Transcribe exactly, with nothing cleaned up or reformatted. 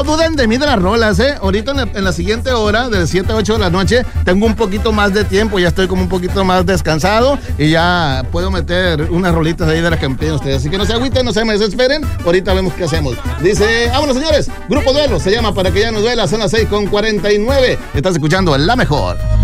Duden de mí de las rolas, ¿eh? Ahorita en la, en la siguiente hora, de siete a ocho de la noche, tengo un poquito más de tiempo, ya estoy como un poquito más descansado y ya puedo meter unas rolitas ahí de las que me piden ustedes. Así que no se agüiten, no se me desesperen, ahorita vemos qué hacemos. Dice, vámonos señores, Grupo Duelo, se llama Para que ya no duela, son las seis con cuarenta y nueve. Estás escuchando La Mejor.